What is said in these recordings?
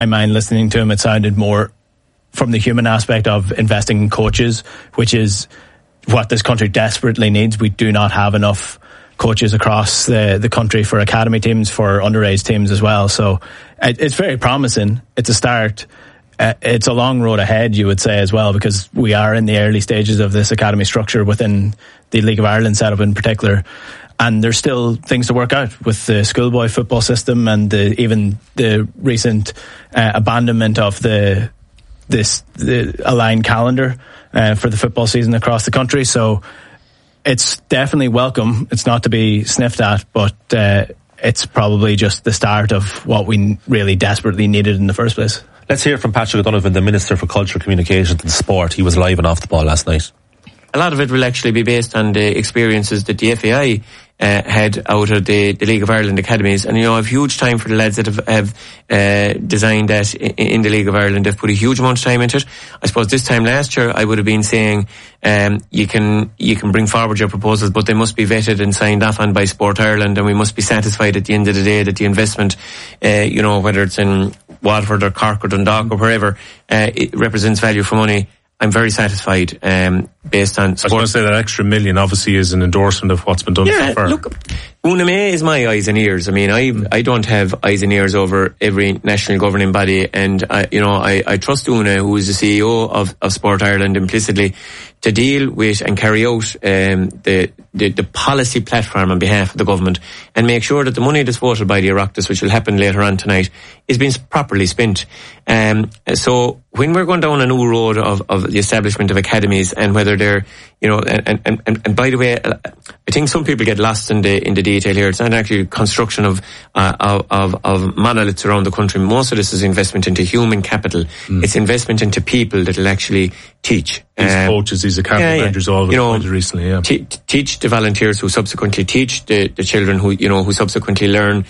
I mind listening to him, it sounded more from the human aspect of investing in coaches, which is what this country desperately needs. We do not have enough coaches across the country for academy teams, for underage teams as well. So it's very promising. It's a start. It's a long road ahead, you would say, as well, because we are in the early stages of this academy structure within the League of Ireland setup in particular. And there's still things to work out with the schoolboy football system and even the recent abandonment of the aligned calendar for the football season across the country. So it's definitely welcome. It's not to be sniffed at, but it's probably just the start of what we really desperately needed in the first place. Let's hear from Patrick O'Donovan, the Minister for Culture, Communications and Sport. He was live and off the ball last night. A lot of it will actually be based on the experiences that the FAI had out of the League of Ireland academies. And, I have huge time for the lads that have designed that in the League of Ireland. They've put a huge amount of time into it. I suppose this time last year I would have been saying you can bring forward your proposals, but they must be vetted and signed off on by Sport Ireland, and we must be satisfied at the end of the day that the investment, whether it's in Waterford or Cork or Dundalk or wherever, it represents value for money. I'm very satisfied based on sport. I was going to say that extra million obviously is an endorsement of what's been done so far. Look, Una May is my eyes and ears. I mean, I don't have eyes and ears over every national governing body, and I trust Una, who is the CEO of Sport Ireland, implicitly to deal with and carry out the policy platform on behalf of the government and make sure that the money that's voted by the Oireachtas, which will happen later on tonight, is being properly spent. So when we're going down a new road of the establishment of academies, and whether they're, and by the way, I think some people get lost in the detail here. It's not actually construction of monoliths around the country. Most of this is investment into human capital. It's investment into people that will actually teach. These coaches, these academy managers, all recently, teach the volunteers who subsequently teach the children who subsequently learn,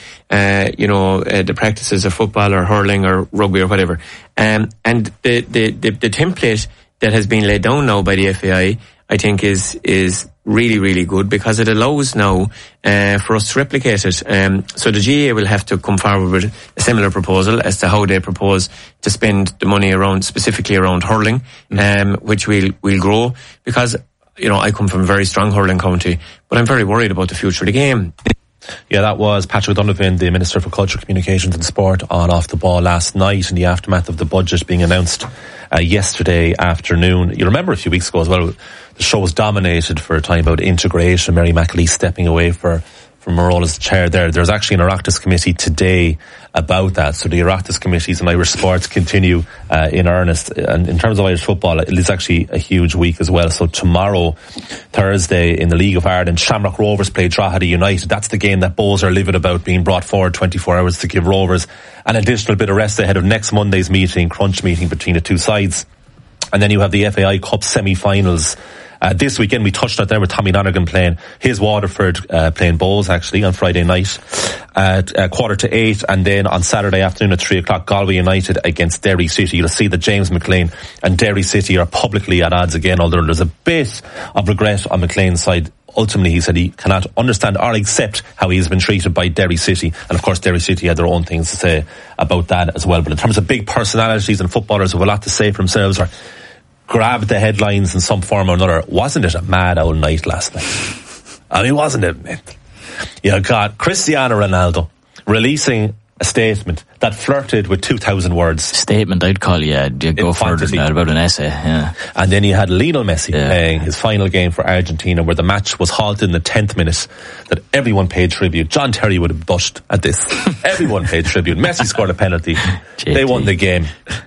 the practices of football or hurling or rugby or whatever. And the template that has been laid down now by the FAI, I think is really, really good, because it allows now for us to replicate it. So the GAA will have to come forward with a similar proposal as to how they propose to spend the money specifically around hurling, which we'll grow, because I come from a very strong hurling county, but I'm very worried about the future of the game. Yeah, that was Patrick O'Donovan, the Minister for Culture, Communications and Sport, on Off the Ball last night in the aftermath of the budget being announced yesterday afternoon. You remember a few weeks ago as well, the show was dominated for a time about integration, Mary McAleese stepping away from her role as chair there. There's actually an Oireachtas committee today about that. So the Oireachtas committees and Irish sports continue in earnest. And in terms of Irish football, it is actually a huge week as well. So tomorrow, Thursday, in the League of Ireland, Shamrock Rovers play Drogheda United. That's the game that Bohs are livid about being brought forward 24 hours to give Rovers an additional bit of rest ahead of next Monday's crunch meeting between the two sides. And then you have the FAI Cup semi-finals. This weekend we touched on there with Tommy Lonergan playing his Waterford, playing Bohs actually on Friday night at 7:45, and then on Saturday afternoon at 3:00 Galway United against Derry City. You'll see that James McLean and Derry City are publicly at odds again, although there's a bit of regret on McLean's side. Ultimately, he said he cannot understand or accept how he has been treated by Derry City. And of course, Derry City had their own things to say about that as well. But in terms of big personalities and footballers who have a lot to say for themselves or grabbed the headlines in some form or another, wasn't it a mad old night last night? I mean, wasn't it, man? You got Cristiano Ronaldo releasing a statement that flirted with 2,000 words. Statement, I'd call you go further than that, about an essay. Yeah. And then you had Lionel Messi playing his final game for Argentina, where the match was halted in the 10th minute, that everyone paid tribute. John Terry would have blushed at this. Everyone paid tribute. Messi scored a penalty. They won the game.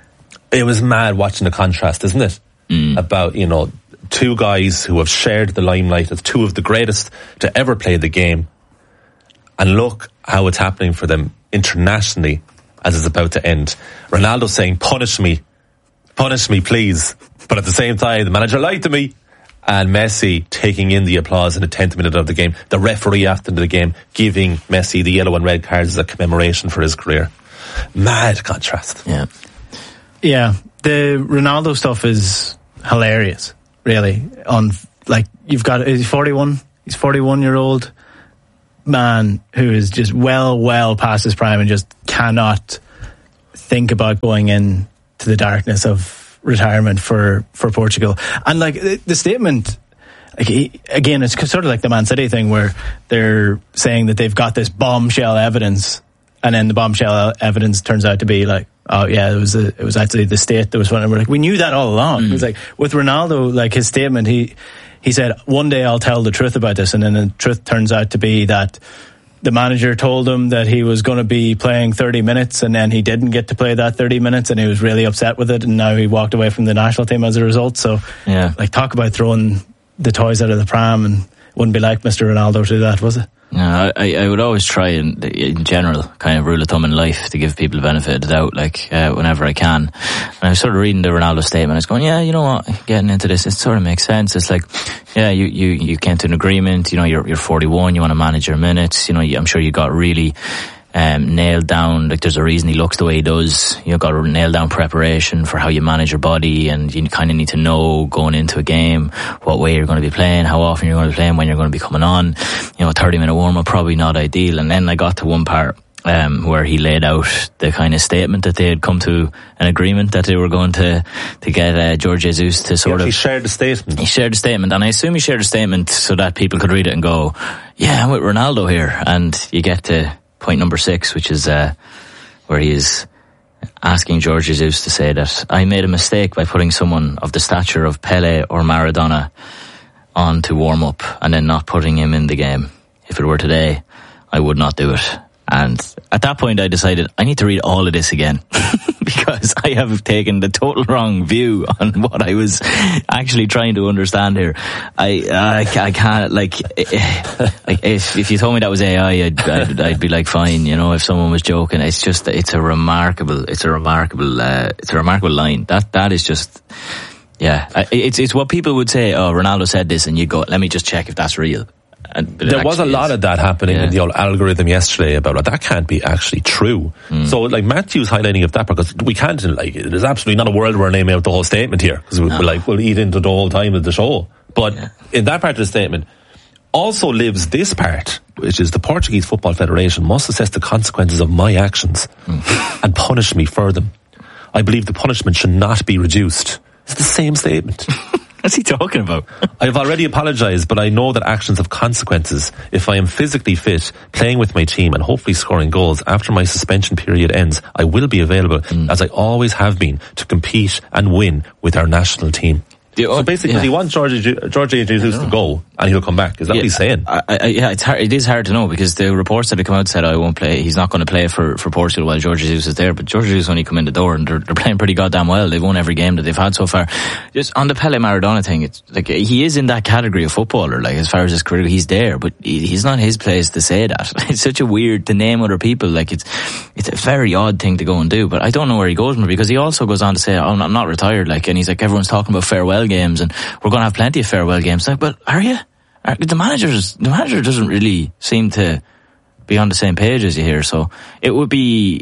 It was mad watching the contrast, isn't it? About, two guys who have shared the limelight as two of the greatest to ever play the game. And look how it's happening for them internationally as it's about to end. Ronaldo saying, punish me, please. But at the same time, the manager lied to me. And Messi taking in the applause in the 10th minute of the game. The referee after the game giving Messi the yellow and red cards as a commemoration for his career. Mad contrast. Yeah. The Ronaldo stuff is hilarious, really. You've got, he's 41. He's 41-year-old man who is just well past his prime and just cannot think about going in to the darkness of retirement for Portugal. And like the statement, again, it's sort of like the Man City thing where they're saying that they've got this bombshell evidence, and then the bombshell evidence turns out to be like, oh yeah, it was actually the state that was funny. We're like, we knew that all along. It was like with Ronaldo, like his statement, he said, one day I'll tell the truth about this, and then the truth turns out to be that the manager told him that he was going to be playing 30 minutes, and then he didn't get to play that 30 minutes, and he was really upset with it, and now he walked away from the national team as a result. So, like, talk about throwing the toys out of the pram, and wouldn't be like Mr. Ronaldo to do that, was it? No, I would always try, in general, kind of rule of thumb in life, to give people the benefit of the doubt, like, whenever I can. And I was sort of reading the Ronaldo statement, I was going, yeah, you know what, getting into this, it sort of makes sense. It's like, yeah, you came to an agreement, you know, you're 41, you want to manage your minutes, you know, I'm sure you got really nailed down, like there's a reason he looks the way he does. You've got to nail down preparation for how you manage your body, and you kind of need to know going into a game what way you're going to be playing, how often you're going to be playing, when you're going to be coming on. You know, a 30-minute warm-up, probably not ideal. And then I got to one part where he laid out the kind of statement that they had come to an agreement that they were going to get Jorge Jesus to sort of... He shared the statement. He shared the statement, and I assume he shared the statement so that people could read it and go, yeah, I'm with Ronaldo here. And you get to point number 6, which is where he is asking Jorge Jesus to say that I made a mistake by putting someone of the stature of Pele or Maradona on to warm up and then not putting him in the game. If it were today, I would not do it. And at that point I decided I need to read all of this again because I have taken the total wrong view on what I was actually trying to understand here. I can't, like, if you told me that was AI, I'd be like, fine, you know, if someone was joking. It's just, it's a remarkable line. That is just, yeah, it's what people would say, oh, Ronaldo said this, and you go, let me just check if that's real. There was a lot of that happening in the old algorithm yesterday about that can't be actually true. So like Matthew's highlighting of that, because we can't, like, there's absolutely not a world where we're naming out the whole statement here, because we'll eat into the whole time of the show. But in that part of the statement also lives this part, which is the Portuguese Football Federation must assess the consequences of my actions and punish me for them. I believe the punishment should not be reduced. It's the same statement. What's he talking about? I've already apologised, but I know that actions have consequences. If I am physically fit, playing with my team and hopefully scoring goals after my suspension period ends, I will be available, as I always have been, to compete and win with our national team. So basically, he wants Jorge Jesus to go, and he'll come back. Is that what he's saying? It's hard. It is hard to know, because the reports that have come out said, I won't play. He's not going to play for Portugal while Jorge Jesus is there. But Jorge Jesus only come in the door, and they're playing pretty goddamn well. They've won every game that they've had so far. Just on the Pele Maradona thing, it's like he is in that category of footballer. Like, as far as his career, he's there, but he's not his place to say that. It's such a weird to name other people. Like, it's a very odd thing to go and do. But I don't know where he goes from it, because he also goes on to say, I'm not retired. Like, and he's like, everyone's talking about farewell games, and we're going to have plenty of farewell games. Like, but are you? The manager doesn't really seem to be on the same page as you here. So it would be,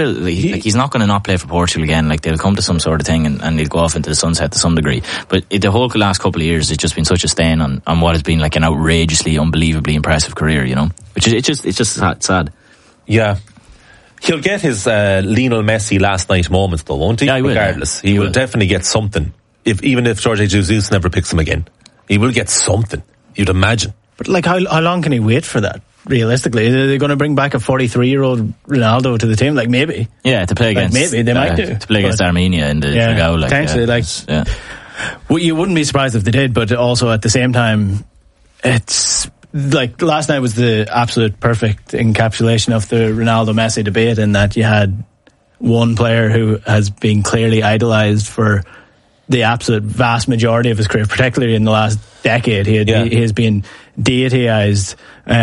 he's not going to not play for Portugal again. Like, they'll come to some sort of thing, and he'll go off into the sunset to some degree. But the whole last couple of years, it's just been such a stain on what has been like an outrageously, unbelievably impressive career, you know? Which is, it's just sad. Yeah. He'll get his Lionel Messi last night moments though, won't he? Yeah, he will. Regardless. He will definitely get something. Even if Jorge Jesus never picks him again, he will get something, you'd imagine. But like, how long can he wait for that? Realistically, are they going to bring back a 43-year-old Ronaldo to the team? Like, maybe. Yeah, to play against. Maybe they might do to play against Armenia in the Dragao. Like, potentially, well, you wouldn't be surprised if they did, but also at the same time, it's like last night was the absolute perfect encapsulation of the Ronaldo-Messi debate, in that you had one player who has been clearly idolised for the absolute vast majority of his career, particularly in the last decade. He has been deityized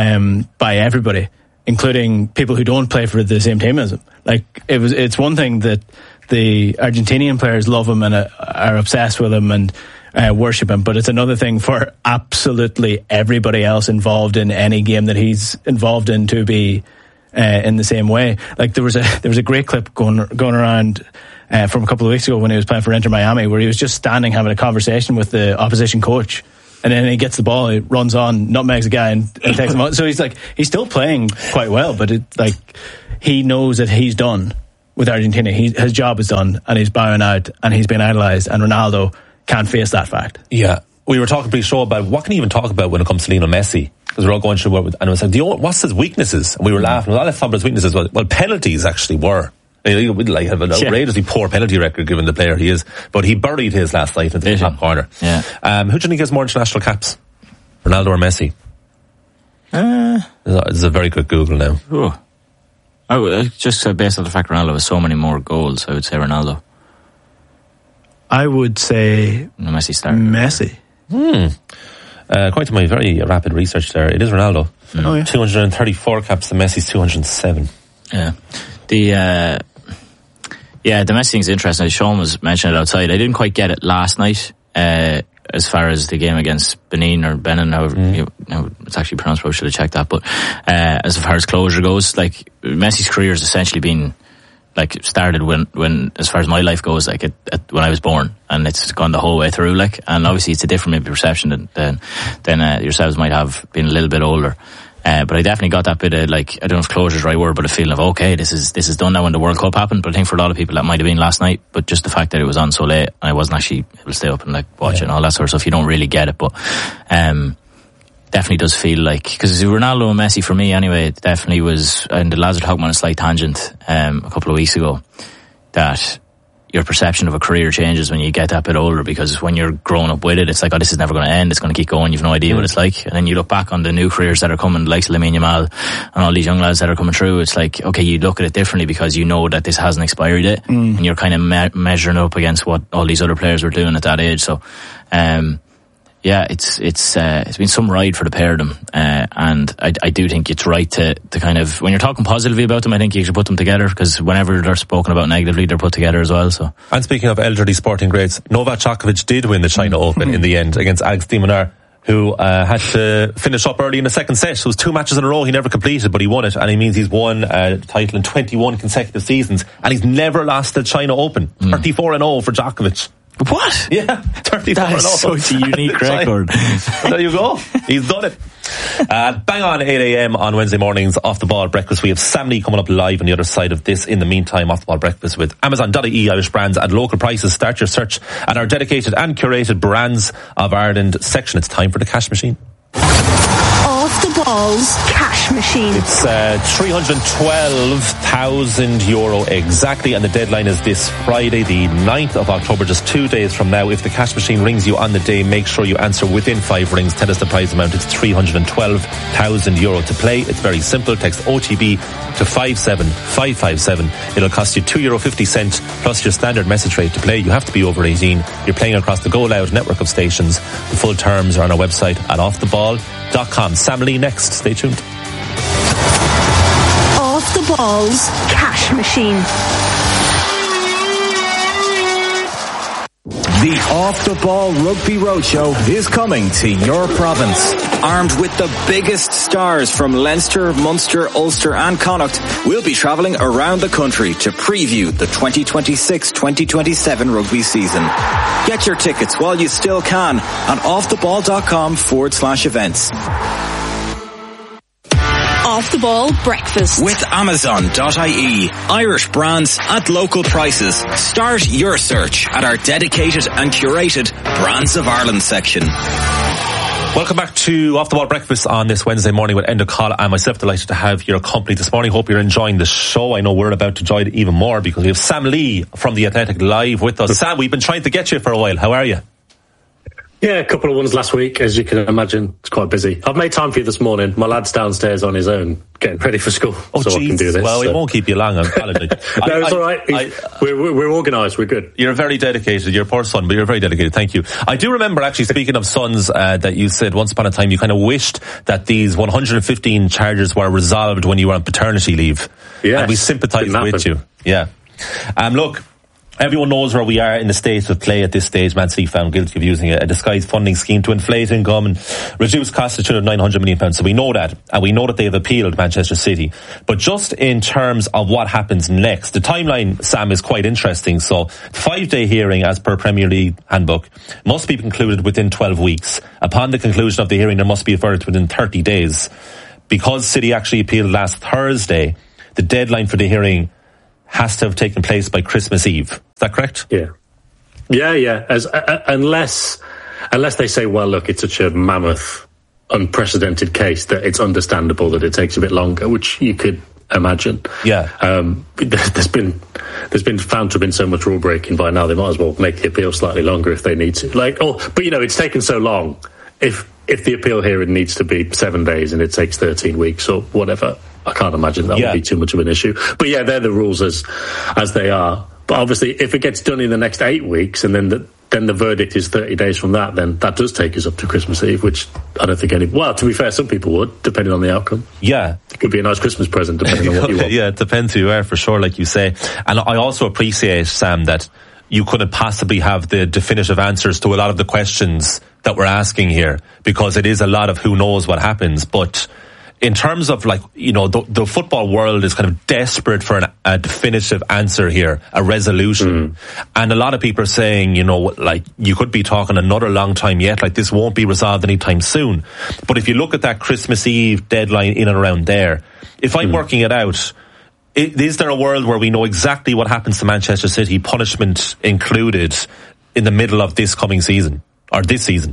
by everybody, including people who don't play for the same team as him. Like, it's one thing that the Argentinian players love him and are obsessed with him and worship him, but it's another thing for absolutely everybody else involved in any game that he's involved in to be in the same way. Like, there was a great clip going around from a couple of weeks ago when he was playing for Inter Miami, where he was just standing having a conversation with the opposition coach, and then he gets the ball, he runs on, nutmegs a guy and takes him out. So he's still playing quite well, but he knows that he's done with Argentina. His job is done and he's bowing out and he's been idolized, and Ronaldo can't face that fact. Yeah. We were talking pre-show about what can he even talk about when it comes to Lionel Messi, because we're all going through and it was like, what's his weaknesses? And we were laughing. Well, let's talk about his weaknesses. Well, penalties actually were. He would like have an outrageously poor penalty record given the player he is, but he buried his last night in the top corner. Yeah. Who do you think has more international caps, Ronaldo or Messi? This is a very good Google now. Just based on the fact Ronaldo has so many more goals, I would say Ronaldo. I would say Messi started. Messi. According to my very rapid research there, it is Ronaldo. Oh, yeah. 234 caps, the Messi's 207. Yeah. The Messi thing's interesting. Sean was mentioning it outside. I didn't quite get it last night, as far as the game against Benin or Benin, however it's actually pronounced. Probably should have checked that. But as far as closure goes, like Messi's career has essentially been like started when as far as my life goes, like when I was born, and it's gone the whole way through. Like, and obviously it's a different maybe perception than yourselves might have been a little bit older. But I definitely got that bit of, like, I don't know if closure is the right word, but a feeling of, okay, this is done now when the World Cup happened. But I think for a lot of people that might have been last night, but just the fact that it was on so late, and I wasn't actually able to stay up and like watch it and all that sort of stuff, you don't really get it. But definitely does feel like, because Ronaldo and Messi for me anyway, it definitely was, and the lads were talking on a slight tangent a couple of weeks ago, that your perception of a career changes when you get that bit older, because when you're growing up with it, it's like, oh, this is never going to end, it's going to keep going, you've no idea what it's like. And then you look back on the new careers that are coming, like Lamine Yamal and all these young lads that are coming through, it's like, okay, you look at it differently because you know that this hasn't expired yet, and you're kind of measuring up against what all these other players were doing at that age. So it's been some ride for the pair of them, and I do think it's right to kind of, when you're talking positively about them, I think you should put them together, because whenever they're spoken about negatively, they're put together as well. So, and speaking of elderly sporting greats, Novak Djokovic did win the China Open in the end against Alex de Minaur, who had to finish up early in the second set. It was 2 matches in a row he never completed, but he won it, and it means he's won a title in 21 consecutive seasons, and he's never lost the China Open. 34-0 for Djokovic. What? Yeah, 34-0. That is such a unique record. There you go. He's done it. Bang on 8 a.m. on Wednesday mornings, Off the Ball Breakfast. We have Sam Lee coming up live on the other side of this. In the meantime, Off the Ball Breakfast with Amazon.ie, Irish brands at local prices. Start your search at our dedicated and curated Brands of Ireland section. It's time for the cash machine. Off the Ball's cash machine. It's €312,000 exactly, and the deadline is this Friday, the 9th of October, just 2 days from now. If the cash machine rings you on the day, make sure you answer within 5 rings. Tell us the prize amount. It's €312,000 to play. It's very simple. Text OTB to 57557. It'll cost you €2.50 plus your standard message rate to play. You have to be over 18. You're playing across the Go Loud network of stations. The full terms are on our website at offtheball.com. Sam Lee next. Stay tuned. Off the Ball's cash machine. The Off the Ball Rugby Roadshow is coming to your province. Armed with the biggest stars from Leinster, Munster, Ulster and Connacht, we'll be travelling around the country to preview the 2026-2027 rugby season. Get your tickets while you still can on offtheball.com/events. Off the Ball Breakfast with Amazon.ie. Irish brands at local prices. Start your search at our dedicated and curated Brands of Ireland section. Welcome back to Off the Ball Breakfast on this Wednesday morning with Enda Calla. I'm myself delighted to have your company this morning. Hope you're enjoying the show. I know we're about to enjoy it even more because we have Sam Lee from The Athletic live with us. Sam, we've been trying to get you for a while. How are you? Yeah, a couple of ones last week, as you can imagine. It's quite busy. I've made time for you this morning. My lad's downstairs on his own, getting ready for school, so I can do this. Well, it won't keep you long, I apologize. No, it's all right. We're organised. We're good. You're very dedicated. You're a poor son, but you're very dedicated. Thank you. I do remember, actually, speaking of sons, that you said once upon a time you kind of wished that these 115 charges were resolved when you were on paternity leave. Yeah, and we sympathise with you. Yeah. Look, everyone knows where we are in the state of play at this stage. Man City found guilty of using a disguised funding scheme to inflate income and reduce costs to the tune of £900 million. So we know that, and we know that they have appealed Manchester City. But just in terms of what happens next, the timeline, Sam, is quite interesting. So, 5-day hearing, as per Premier League handbook, must be concluded within 12 weeks. Upon the conclusion of the hearing, there must be a verdict within 30 days. Because City actually appealed last Thursday, the deadline for the hearing has to have taken place by Christmas Eve. Is that correct? Yeah. Unless they say, well, look, it's such a mammoth, unprecedented case that it's understandable that it takes a bit longer, which you could imagine. Yeah. There's been found to have been so much rule breaking by now, they might as well make the appeal slightly longer if they need to. But it's taken so long. If the appeal hearing needs to be 7 days and it takes 13 weeks or whatever, I can't imagine that would be too much of an issue. But yeah, they're the rules as they are. But obviously, if it gets done in the next 8 weeks and then the verdict is 30 days from that, then that does take us up to Christmas Eve, which I don't think to be fair, some people would, depending on the outcome. Yeah. It could be a nice Christmas present, depending on what you want. Yeah, it depends who you are, for sure, like you say. And I also appreciate, Sam, that you couldn't possibly have the definitive answers to a lot of the questions that we're asking here, because it is a lot of who knows what happens. But in terms of the football world is kind of desperate for a definitive answer here, a resolution. And a lot of people are saying, you could be talking another long time yet, this won't be resolved anytime soon. But if you look at that Christmas Eve deadline in and around there, if I'm working it out, is there a world where we know exactly what happens to Manchester City, punishment included, in the middle of this coming season, or this season?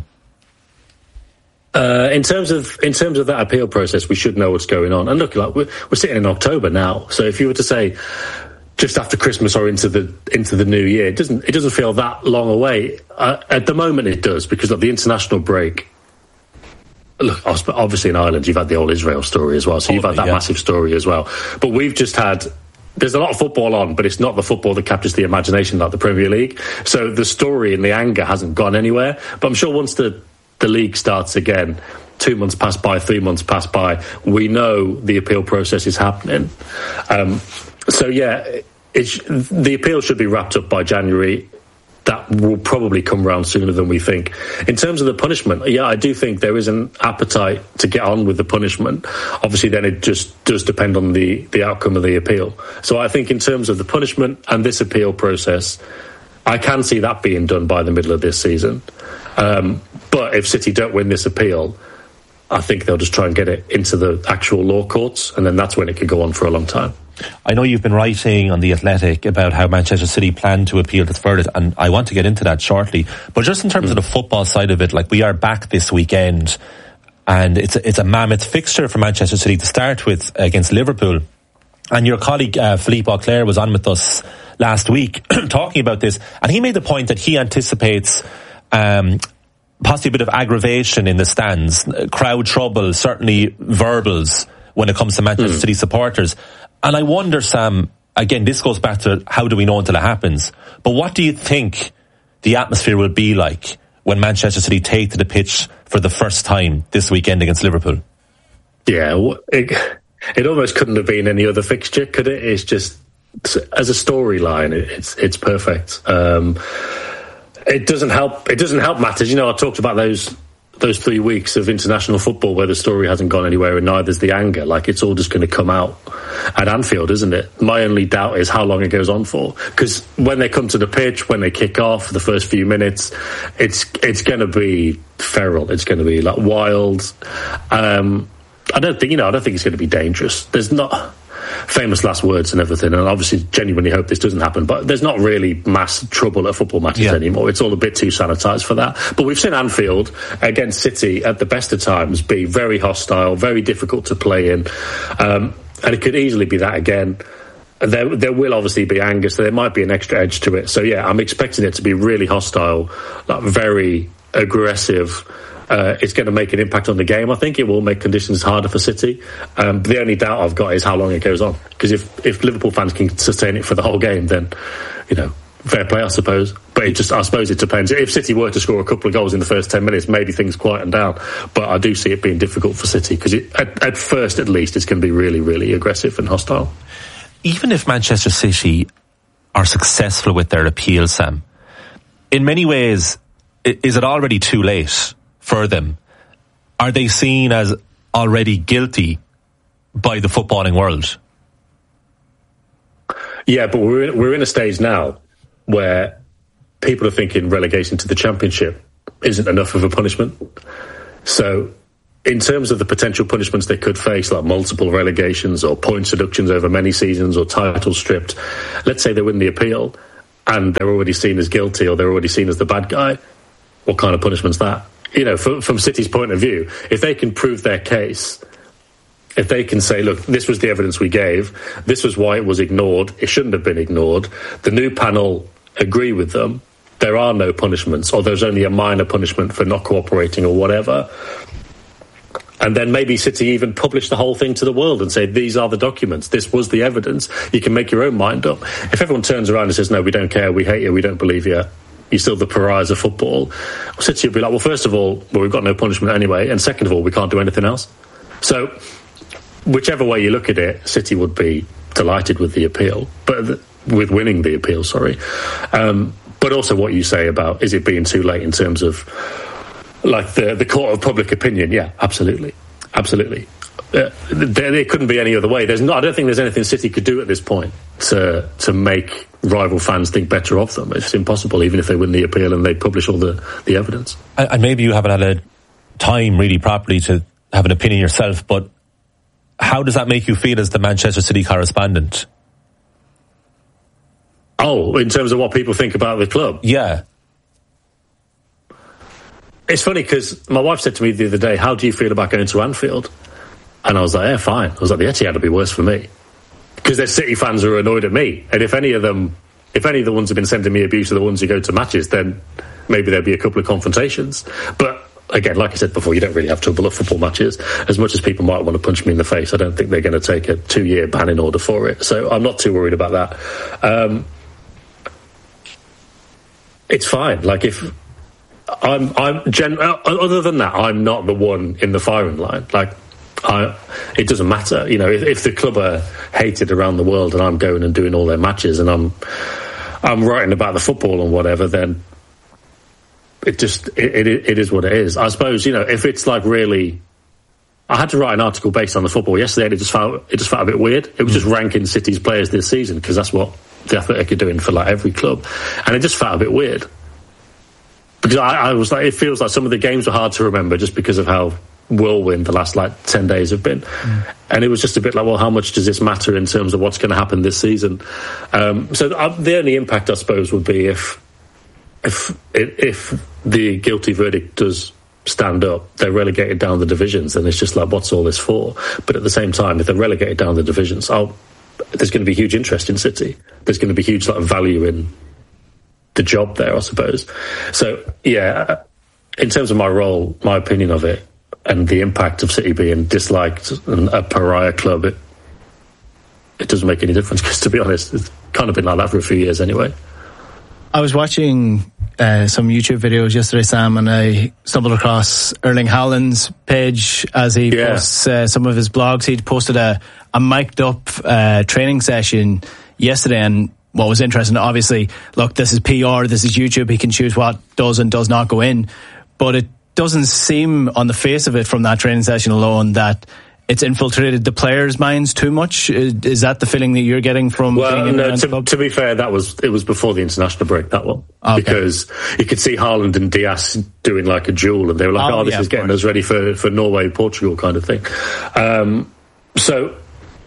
In terms of that appeal process, we should know what's going on. And look, we're sitting in October now, so if you were to say just after Christmas or into the new year, it doesn't feel that long away. At the moment, it does, because of the international break. Look, obviously in Ireland, you've had the old Israel story as well, so you've had that massive story as well. But we've just had. There's a lot of football on, but it's not the football that captures the imagination like the Premier League. So the story and the anger hasn't gone anywhere. But I'm sure once the league starts again, 2 months pass by, 3 months pass by, we know the appeal process is happening. The appeal should be wrapped up by January. That will probably come around sooner than we think. In terms of the punishment, I do think there is an appetite to get on with the punishment. Obviously, then it just does depend on the outcome of the appeal. So I think in terms of the punishment and this appeal process, I can see that being done by the middle of this season. But if City don't win this appeal, I think they'll just try and get it into the actual law courts, and then that's when it could go on for a long time. I know you've been writing on The Athletic about how Manchester City plan to appeal this verdict, and I want to get into that shortly. But just in terms of the football side of it, we are back this weekend, and it's a mammoth fixture for Manchester City to start with against Liverpool. And your colleague Philippe Auclair was on with us last week talking about this, and he made the point that he anticipates possibly a bit of aggravation in the stands, crowd trouble, certainly verbals when it comes to Manchester City supporters. And I wonder, Sam, again, this goes back to how do we know until it happens, but what do you think the atmosphere will be like when Manchester City take to the pitch for the first time this weekend against Liverpool? Yeah, it almost couldn't have been any other fixture, could it? It's just, as a storyline, it's perfect. It doesn't help matters. I talked about those 3 weeks of international football where the story hasn't gone anywhere and neither's the anger. It's all just going to come out at Anfield, isn't it? My only doubt is how long it goes on for. Because when they come to the pitch, when they kick off, the first few minutes, it's going to be feral. It's going to be wild. I don't think it's going to be dangerous. There's not famous last words and everything, and obviously genuinely hope this doesn't happen, but there's not really mass trouble at football matches anymore. It's all a bit too sanitised for that. But we've seen Anfield against City at the best of times be very hostile, very difficult to play in, and it could easily be that again. There will obviously be anger, so there might be an extra edge to it. So yeah, I'm expecting it to be really hostile, very aggressive. It's going to make an impact on the game. I think it will make conditions harder for City. The only doubt I've got is how long it goes on. Because if Liverpool fans can sustain it for the whole game, then, fair play, I suppose. But I suppose it depends. If City were to score a couple of goals in the first 10 minutes, maybe things quieten down. But I do see it being difficult for City because at first, at least, it's going to be really, really aggressive and hostile. Even if Manchester City are successful with their appeal, Sam, in many ways, is it already too late for them? Are they seen as already guilty by the footballing world? Yeah, but we're in a stage now where people are thinking relegation to the Championship isn't enough of a punishment. So in terms of the potential punishments they could face, like multiple relegations or points deductions over many seasons or titles stripped, let's say they win the appeal and they're already seen as guilty or they're already seen as the bad guy, what kind of punishment's that? You know, from City's point of view, if they can prove their case, if they can say, look, this was the evidence we gave, this was why it was ignored, it shouldn't have been ignored, the new panel agree with them, there are no punishments, or there's only a minor punishment for not cooperating or whatever. And then maybe City even publish the whole thing to the world and say, these are the documents, this was the evidence, you can make your own mind up. If everyone turns around and says, no, we don't care, we hate you, we don't believe you, you're still the pariahs of football, City will be like, well, first of all, we've got no punishment anyway, and second of all, we can't do anything else. So, whichever way you look at it, City would be delighted with the appeal, but with winning the appeal, sorry. But also what you say about, is it being too late in terms of, like, the court of public opinion? Yeah, absolutely. Absolutely. There couldn't be any other way. I don't think there's anything City could do at this point to make rival fans think better of them. It's impossible, even if they win the appeal and they publish all the evidence. And maybe you haven't had a time really properly to have an opinion yourself, but how does that make you feel as the Manchester City correspondent? Oh, in terms of what people think about the club? Yeah. It's funny because my wife said to me the other day, how do you feel about going to Anfield? And I was like, yeah, fine. I was like, the Etihad would be worse for me. Because there's City fans who are annoyed at me. And if any of the ones have been sending me abuse are the ones who go to matches, then maybe there'd be a couple of confrontations. But again, like I said before, you don't really have trouble at football matches. As much as people might want to punch me in the face, I don't think they're going to take a 2-year banning order for it. So I'm not too worried about that. It's fine. Like, if other than that, I'm not the one in the firing line. Like, it doesn't matter. You know, if the club are hated around the world and I'm going and doing all their matches and I'm writing about the football and whatever, then it is what it is. I suppose, you know, if it's like really, I had to write an article based on the football yesterday and it just felt a bit weird. It was just ranking City's players this season because that's what the Athletic are doing for like every club, and it just felt a bit weird because I was like, it feels like some of the games were hard to remember just because of how whirlwind the last like 10 days have been, and it was just a bit like, well, how much does this matter in terms of what's going to happen this season? So the only impact, I suppose, would be if the guilty verdict does stand up, they're relegated down the divisions, and it's just like, what's all this for? But at the same time, if they're relegated down the divisions, there's going to be huge interest in City. There's going to be huge like value in the job there, I suppose. So yeah, in terms of my role, my opinion of it, and the impact of City being disliked and a pariah club, it doesn't make any difference because, to be honest, it's kind of been like that for a few years anyway. I was watching some YouTube videos yesterday, Sam, and I stumbled across Erling Haaland's page as he posts some of his blogs. He'd posted a mic'd up training session yesterday, and what was interesting, obviously, look, this is PR, this is YouTube, he can choose what does and does not go in, but it doesn't seem on the face of it from that training session alone that it's infiltrated the players' minds too much. Is that the feeling that you're getting from? Well, no. To be fair, it was before the international break, that one, because you could see Haaland and Diaz doing like a duel, and they were like, "This is getting us ready for Norway, Portugal, kind of thing." So,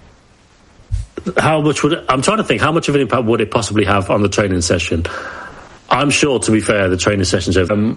how much I'm trying to think, how much of an impact would it possibly have on the training session? I'm sure, to be fair, the training session's over.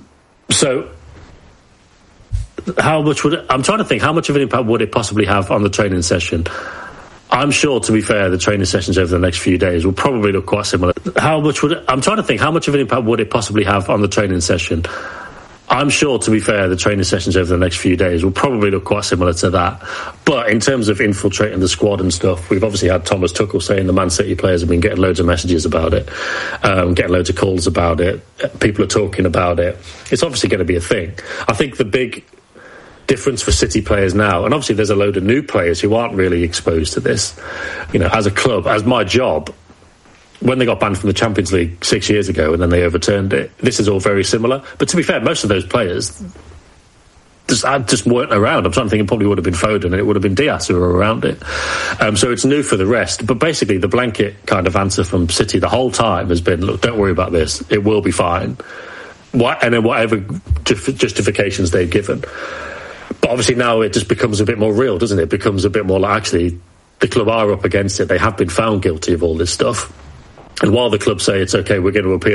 I'm trying to think, how much of an impact would it possibly have on the training session? I'm sure, to be fair, the training sessions over the next few days will probably look quite similar. I'm trying to think, how much of an impact would it possibly have on the training session? I'm sure, to be fair, the training sessions over the next few days will probably look quite similar to that. But in terms of infiltrating the squad and stuff, we've obviously had Thomas Tuchel saying the Man City players have been getting loads of messages about it, getting loads of calls about it. People are talking about it. It's obviously going to be a thing. I think the big difference for City players now, and obviously there's a load of new players who aren't really exposed to this, you know, as a club, as my job, when they got banned from the Champions League 6 years ago and then they overturned it, this is all very similar. But to be fair, most of those players just weren't around. I'm trying to think, it probably would have been Foden and it would have been Diaz who were around it. So it's new for the rest. But basically the blanket kind of answer from City the whole time has been, look, don't worry about this, it will be fine. And then whatever justifications they've given. But obviously now it just becomes a bit more real, doesn't it? It becomes a bit more like, actually, the club are up against it. They have been found guilty of all this stuff. And while the club say it's okay, we're going to appeal